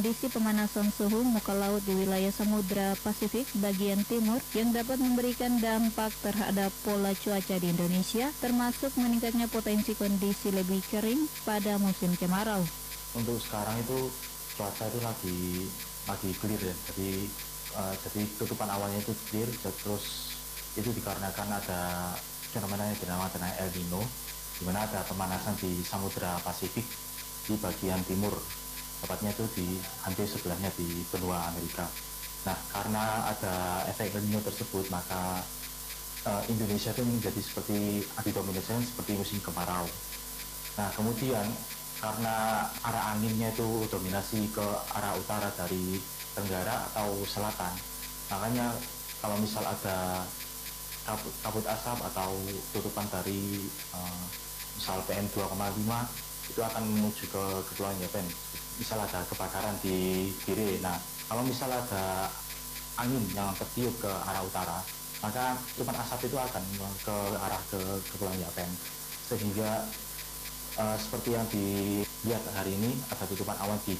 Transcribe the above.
Kondisi pemanasan suhu muka laut di wilayah Samudra Pasifik bagian timur yang dapat memberikan dampak terhadap pola cuaca di Indonesia, termasuk meningkatnya potensi kondisi lebih kering pada musim kemarau. Untuk sekarang itu cuaca itu lagi clear ya, jadi tutupan awannya itu clear, terus itu dikarenakan ada fenomena yang dinamakan El Nino, di mana ada pemanasan di Samudra Pasifik di bagian timur, tepatnya itu di hampir sebelahnya di benua Amerika. Nah, karena ada efek El Nino tersebut, maka Indonesia itu menjadi seperti didominasikan seperti musim kemarau. Nah, kemudian karena arah anginnya itu dominasi ke arah utara dari tenggara atau selatan, makanya kalau misal ada kabut asap atau tutupan dari misal PM 2,5 itu akan menuju ke Kepulauan Yapen. Misal ada kebakaran di Gire, nah kalau misal ada angin yang tertiup ke arah utara, maka tutupan asap itu akan ke arah ke Kepulauan Yapen, sehingga seperti yang dilihat hari ini ada tutupan awan di